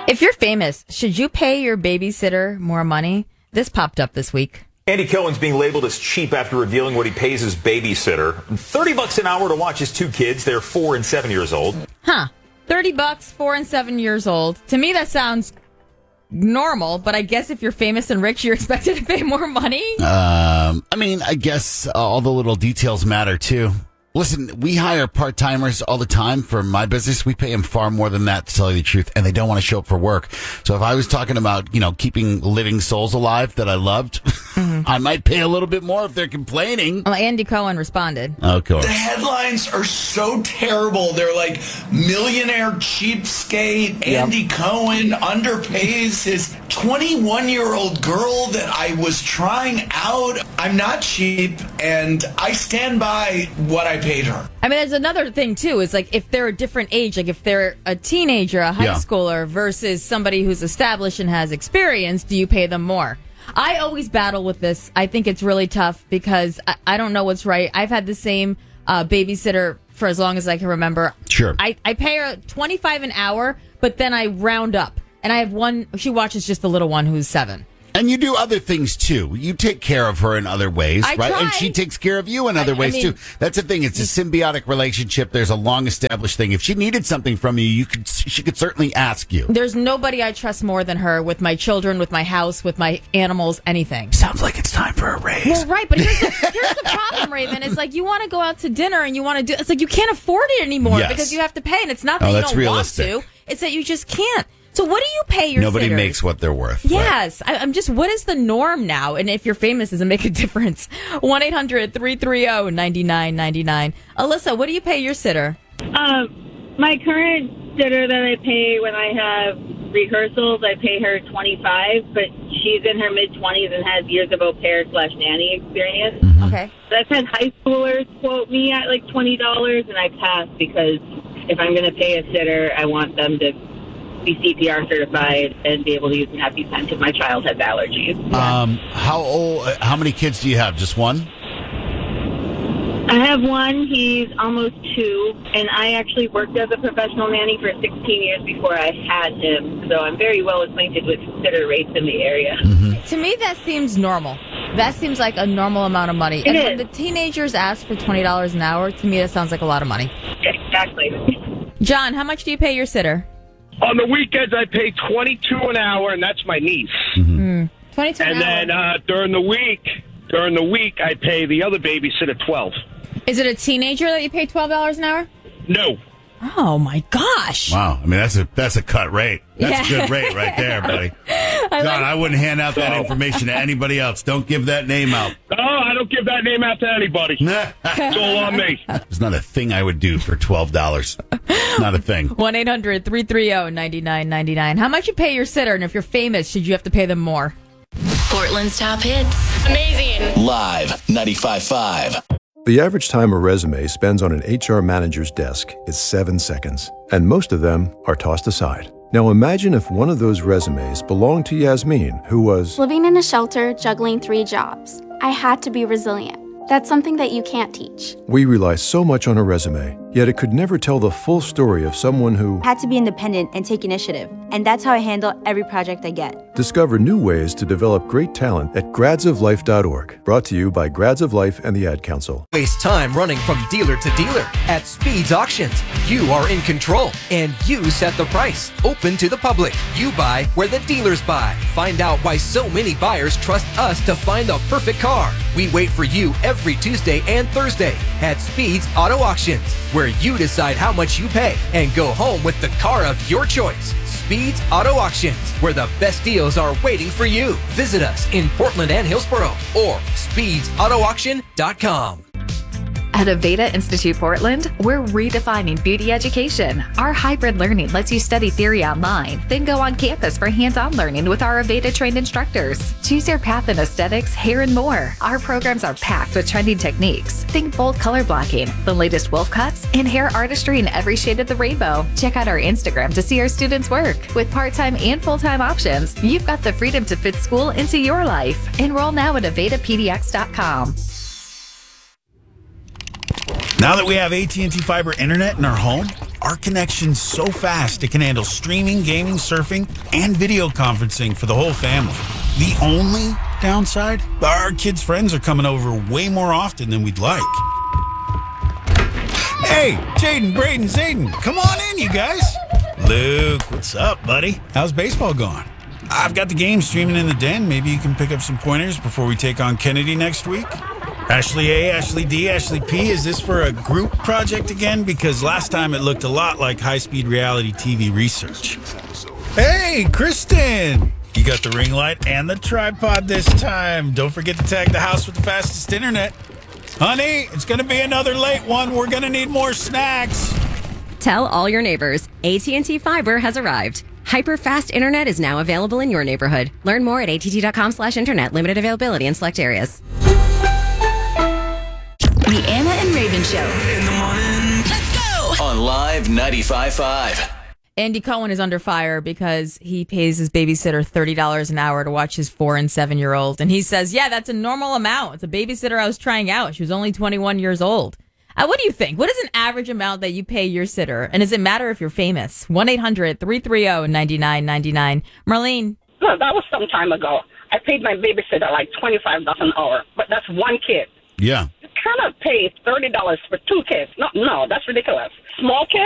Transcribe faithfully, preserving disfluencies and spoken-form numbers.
If you're famous, should you pay your babysitter more money? This popped up this week. Andy Cohen's being labeled as cheap after revealing what he pays his babysitter. thirty bucks an hour to watch his two kids. They're four and seven years old. Huh. thirty bucks, four and seven years old. To me, that sounds normal, but I guess if you're famous and rich, you're expected to pay more money? Um, I mean, I guess uh, all the little details matter, too. Listen, we hire part-timers all the time for my business. We pay them far more than that, to tell you the truth, and they don't want to show up for work. So if I was talking about, you know, keeping living souls alive that I loved, mm-hmm. I might pay a little bit more if they're complaining. Well, Andy Cohen responded. Of course. The headlines are so terrible. They're like, millionaire cheapskate, Andy yep. Cohen underpays his twenty-one-year-old girl that I was trying out. I'm not cheap, and I stand by what I paid her. I mean, there's another thing, too, is like if they're a different age, like if they're a teenager, a high yeah. schooler versus somebody who's established and has experience, do you pay them more? I always battle with this. I think it's really tough because I, I don't know what's right. I've had the same uh, babysitter for as long as I can remember. Sure. I, I pay her twenty-five dollars an hour, but then I round up. And I have one, she watches just the little one who's seven. And you do other things, too. You take care of her in other ways, I right? try. And she takes care of you in other I, ways, I mean, too. That's the thing. It's a symbiotic relationship. There's a long-established thing. If she needed something from you, you could. She could certainly ask you. There's nobody I trust more than her with my children, with my house, with my animals, anything. Sounds like it's time for a raise. Well, right, but here's the, here's the problem, Raven. It's like you want to go out to dinner and you want to do. It's like you can't afford it anymore yes. because you have to pay, and it's not that oh, you that's don't realistic. want to. It's that you just can't. So what do you pay your Nobody sitters? makes what they're worth. Yes. Right? I, I'm just, what is the norm now? And if you're famous, does it make a difference? one eight hundred three three zero nine nine nine nine. Alyssa, what do you pay your sitter? Um, my current sitter that I pay when I have rehearsals, I pay her twenty-five dollars, but she's in her mid-twenties and has years of au pair slash nanny experience. Mm-hmm. Okay. So I've had high schoolers quote me at like twenty dollars, and I pass because if I'm going to pay a sitter, I want them to be C P R certified and be able to use an EpiPen if my child has allergies. Um, how old? How many kids do you have? Just one? I have one. He's almost two, and I actually worked as a professional nanny for sixteen years before I had him, so I'm very well acquainted with sitter rates in the area. Mm-hmm. To me, that seems normal. That seems like a normal amount of money. It and is. when the teenagers ask for twenty dollars an hour, to me, that sounds like a lot of money. Exactly. John, how much do you pay your sitter? On the weekends, I pay twenty-two an hour, and that's my niece. Mm-hmm. Mm. twenty-two and an hour. then uh, during the week, during the week, I pay the other babysitter twelve. Is it a teenager that you pay twelve dollars an hour? No. Oh, my gosh. Wow. I mean, that's a that's a cut rate. That's Yeah. a good rate right there, buddy. I John, like- I wouldn't hand out that So- information to anybody else. Don't give that name out. Oh, I don't give that name out to anybody. It's all on me. There's not a thing I would do for twelve dollars. Not a thing. one eight hundred three three zero nine nine nine nine. How much you pay your sitter, and if you're famous, should you have to pay them more? Portland's top hits. Amazing. Live ninety-five point five. The average time a resume spends on an H R manager's desk is seven seconds, and most of them are tossed aside. Now imagine if one of those resumes belonged to Yasmin, who was living in a shelter, juggling three jobs. I had to be resilient. That's something that you can't teach. We rely so much on a resume, yet it could never tell the full story of someone who had to be independent and take initiative. And that's how I handle every project I get. Discover new ways to develop great talent at grads of life dot org. Brought to you by Grads of Life and the Ad Council. Waste time running from dealer to dealer. At Speeds Auctions, you are in control and you set the price. Open to the public. You buy where the dealers buy. Find out why so many buyers trust us to find the perfect car. We wait for you every Tuesday and Thursday at Speeds Auto Auctions, where you decide how much you pay and go home with the car of your choice. Speeds Auto Auctions, where the best deals are waiting for you. Visit us in Portland and Hillsboro or speeds auto auction dot com. At Aveda Institute Portland, we're redefining beauty education. Our hybrid learning lets you study theory online, then go on campus for hands-on learning with our Aveda-trained instructors. Choose your path in aesthetics, hair, and more. Our programs are packed with trending techniques. Think bold color blocking, the latest wolf cuts, and hair artistry in every shade of the rainbow. Check out our Instagram to see our students' work. With part-time and full-time options, you've got the freedom to fit school into your life. Enroll now at aveda p d x dot com. Now that we have A T and T Fiber Internet in our home, our connection's so fast it can handle streaming, gaming, surfing, and video conferencing for the whole family. The only downside? Our kids' friends are coming over way more often than we'd like. Hey, Jaden, Braden, Zayden, come on in, you guys. Luke, what's up, buddy? How's baseball going? I've got the game streaming in the den. Maybe you can pick up some pointers before we take on Kennedy next week. Ashley A, Ashley D, Ashley P, is this for a group project again? Because last time it looked a lot like high-speed reality T V research. Hey, Kristen! You got the ring light and the tripod this time. Don't forget to tag the house with the fastest internet. Honey, it's going to be another late one. We're going to need more snacks. Tell all your neighbors, A T and T Fiber has arrived. Hyper-fast internet is now available in your neighborhood. Learn more at att.com slash internet. Limited availability in select areas. The Anna and Raven Show. In the morning. Let's go. On Live ninety-five point five. Andy Cohen is under fire because he pays his babysitter thirty dollars an hour to watch his four and seven-year-old. And he says, yeah, that's a normal amount. It's a babysitter I was trying out. She was only twenty-one years old. Uh, what do you think? What is an average amount that you pay your sitter? And does it matter if you're famous? one eight hundred three three zero nine nine nine nine. Marlene. No, that was some time ago. I paid my babysitter like twenty-five dollars an hour, but that's one kid. Yeah. You cannot pay thirty dollars for two kids. No, no, that's ridiculous. Small kids?